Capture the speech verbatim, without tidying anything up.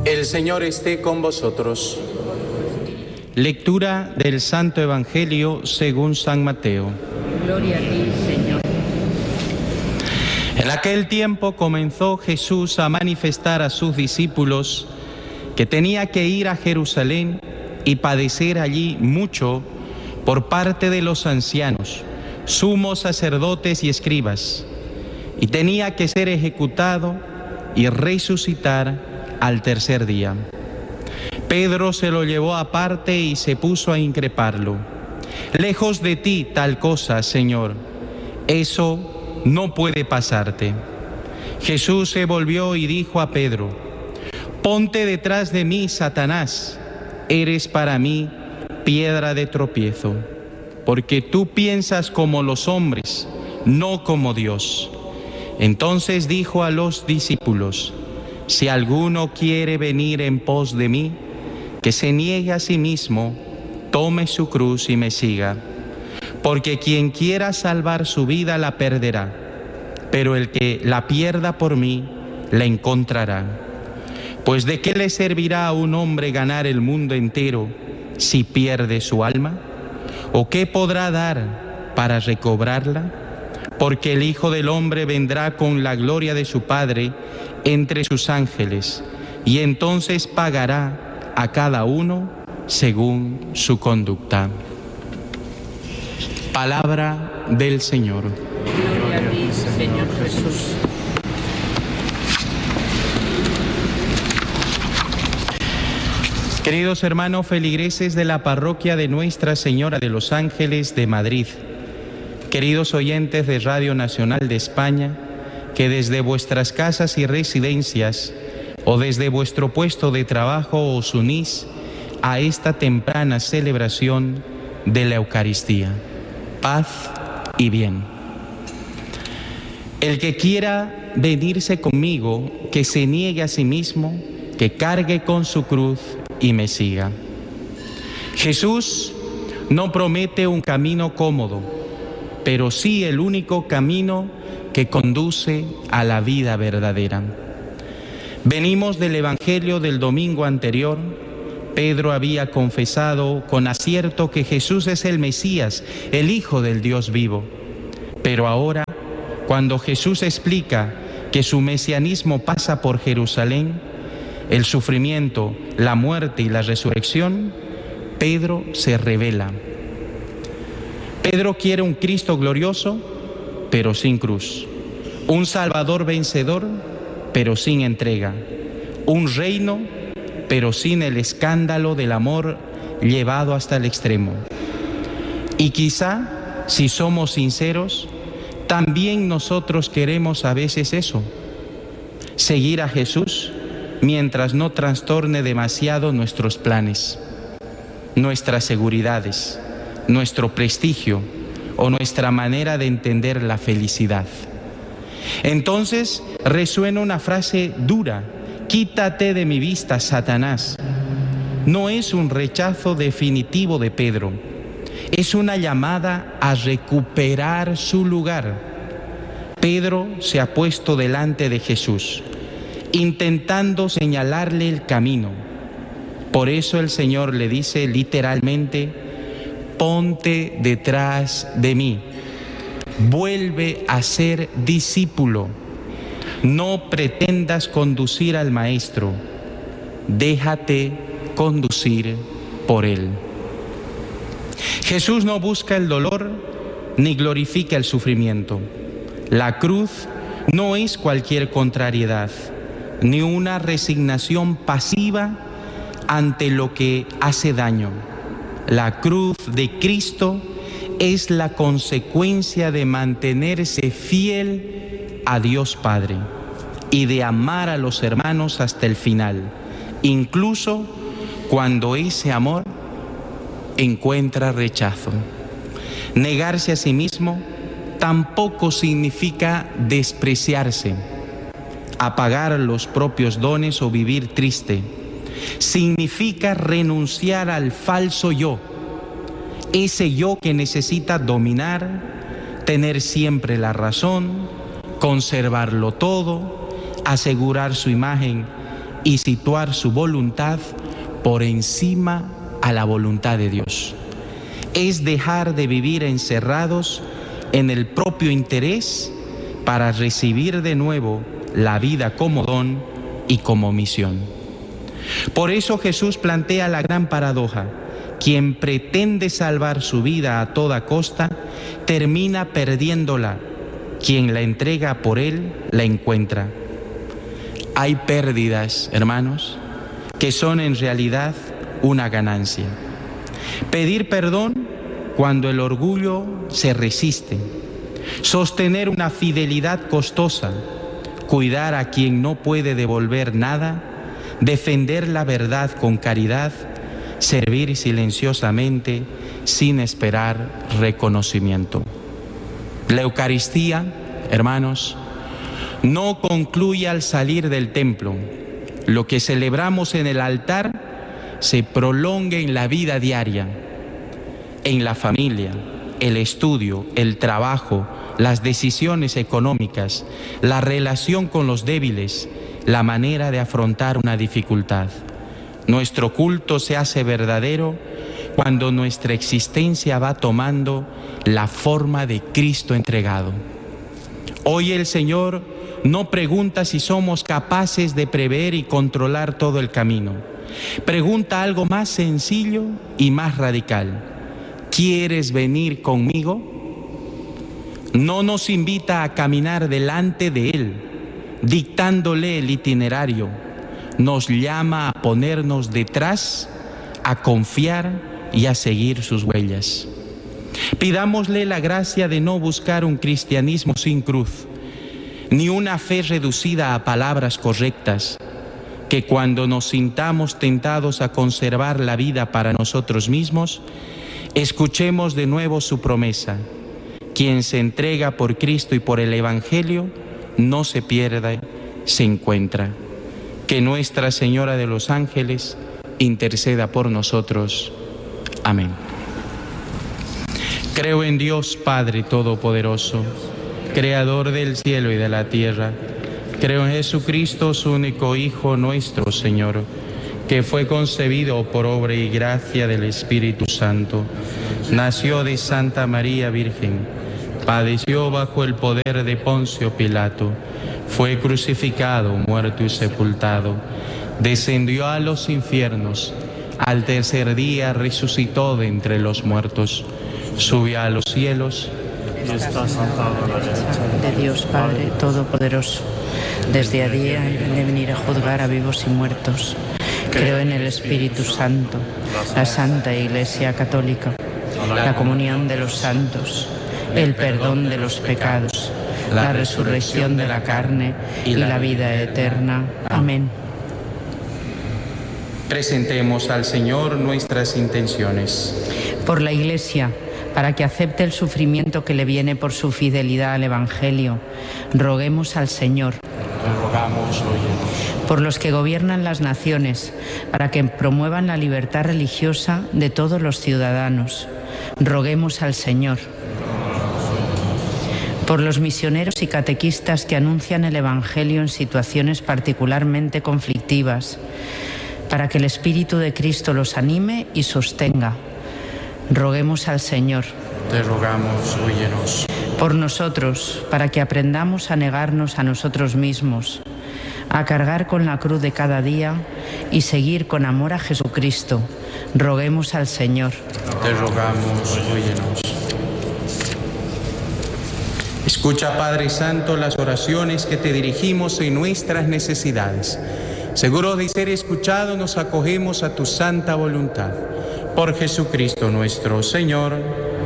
El Señor esté con vosotros. Lectura del Santo Evangelio según San Mateo. Gloria a ti, Señor. En aquel tiempo comenzó Jesús a manifestar a sus discípulos que tenía que ir a Jerusalén y padecer allí mucho por parte de los ancianos, sumos sacerdotes y escribas, y tenía que ser ejecutado y resucitar al tercer día. Pedro se lo llevó aparte y se puso a increparlo. Lejos de ti tal cosa, Señor, eso no puede pasarte. Jesús se volvió y dijo a Pedro: ponte detrás de mí, Satanás, eres para mí piedra de tropiezo, porque tú piensas como los hombres, no como Dios. Entonces dijo a los discípulos: si alguno quiere venir en pos de mí, que se niegue a sí mismo, tome su cruz y me siga. Porque quien quiera salvar su vida la perderá, pero el que la pierda por mí, la encontrará. Pues ¿de qué le servirá a un hombre ganar el mundo entero si pierde su alma? ¿O qué podrá dar para recobrarla? Porque el Hijo del Hombre vendrá con la gloria de su Padre entre sus ángeles, y entonces pagará a cada uno según su conducta. Palabra del Señor. Gloria a ti, Señor Jesús. Queridos hermanos feligreses de la parroquia de Nuestra Señora de los Ángeles de Madrid, queridos oyentes de Radio Nacional de España, que desde vuestras casas y residencias o desde vuestro puesto de trabajo os unís a esta temprana celebración de la Eucaristía. Paz y bien. El que quiera venirse conmigo, que se niegue a sí mismo, que cargue con su cruz y me siga. Jesús no promete un camino cómodo, pero sí el único camino que conduce a la vida verdadera. Venimos del Evangelio del domingo anterior. Pedro había confesado con acierto que Jesús es el Mesías, el Hijo del Dios vivo. Pero ahora, cuando Jesús explica que su mesianismo pasa por Jerusalén, el sufrimiento, la muerte y la resurrección, Pedro se revela. Pedro quiere un Cristo glorioso, pero sin cruz. Un Salvador vencedor, pero sin entrega. Un reino, pero sin el escándalo del amor llevado hasta el extremo. Y quizá, si somos sinceros, también nosotros queremos a veces eso: seguir a Jesús mientras no trastorne demasiado nuestros planes, nuestras seguridades, nuestro prestigio o nuestra manera de entender la felicidad. Entonces resuena una frase dura: quítate de mi vista, Satanás. No es un rechazo definitivo de Pedro, es una llamada a recuperar su lugar. Pedro se ha puesto delante de Jesús, intentando señalarle el camino. Por eso el Señor le dice literalmente: ponte detrás de mí, vuelve a ser discípulo, no pretendas conducir al Maestro, déjate conducir por Él. Jesús no busca el dolor ni glorifica el sufrimiento. La cruz no es cualquier contrariedad, ni una resignación pasiva ante lo que hace daño. La cruz de Cristo es la consecuencia de mantenerse fiel a Dios Padre y de amar a los hermanos hasta el final, incluso cuando ese amor encuentra rechazo. Negarse a sí mismo tampoco significa despreciarse, apagar los propios dones o vivir triste. Significa renunciar al falso yo, ese yo que necesita dominar, tener siempre la razón, conservarlo todo, asegurar su imagen y situar su voluntad por encima a la voluntad de Dios. Es dejar de vivir encerrados en el propio interés para recibir de nuevo la vida como don y como misión. Por eso Jesús plantea la gran paradoja: quien pretende salvar su vida a toda costa, termina perdiéndola. Quien la entrega por él, la encuentra. Hay pérdidas, hermanos, que son en realidad una ganancia. Pedir perdón cuando el orgullo se resiste. Sostener una fidelidad costosa. Cuidar a quien no puede devolver nada. Defender la verdad con caridad. Servir silenciosamente sin esperar reconocimiento. La Eucaristía, hermanos, no concluye al salir del templo. Lo que celebramos en el altar se prolonga en la vida diaria, en la familia, el estudio, el trabajo, las decisiones económicas, la relación con los débiles, la manera de afrontar una dificultad. Nuestro culto se hace verdadero cuando nuestra existencia va tomando la forma de Cristo entregado. Hoy el Señor no pregunta si somos capaces de prever y controlar todo el camino. Pregunta algo más sencillo y más radical: ¿quieres venir conmigo? No nos invita a caminar delante de Él, dictándole el itinerario. Nos llama a ponernos detrás, a confiar y a seguir sus huellas. Pidámosle la gracia de no buscar un cristianismo sin cruz, ni una fe reducida a palabras correctas, que cuando nos sintamos tentados a conservar la vida para nosotros mismos, escuchemos de nuevo su promesa: quien se entrega por Cristo y por el Evangelio no se pierde, se encuentra. Que Nuestra Señora de los Ángeles interceda por nosotros. Amén. Creo en Dios Padre Todopoderoso, Creador del cielo y de la tierra. Creo en Jesucristo, su único Hijo, nuestro Señor, que fue concebido por obra y gracia del Espíritu Santo. Nació de Santa María Virgen, padeció bajo el poder de Poncio Pilato, fue crucificado, muerto y sepultado, descendió a los infiernos, al tercer día resucitó de entre los muertos, subió a los cielos y está sentado a la derecha de Dios Padre Todopoderoso. Desde allí ha de venir a juzgar a vivos y muertos. Creo en el Espíritu Santo, la Santa Iglesia Católica, la comunión de los santos, el perdón de los pecados, la resurrección de la carne y la vida eterna. Amén. Presentemos al Señor nuestras intenciones. Por la Iglesia, para que acepte el sufrimiento que le viene por su fidelidad al Evangelio, roguemos al Señor. Te rogamos, óyenos. Por los que gobiernan las naciones, para que promuevan la libertad religiosa de todos los ciudadanos, roguemos al Señor. Por los misioneros y catequistas que anuncian el Evangelio en situaciones particularmente conflictivas, para que el Espíritu de Cristo los anime y sostenga, roguemos al Señor. Te rogamos, óyenos. Por nosotros, para que aprendamos a negarnos a nosotros mismos, a cargar con la cruz de cada día y seguir con amor a Jesucristo, roguemos al Señor. Te rogamos, óyenos. Escucha, Padre Santo, las oraciones que te dirigimos en nuestras necesidades. Seguro de ser escuchado, nos acogemos a tu santa voluntad. Por Jesucristo nuestro Señor.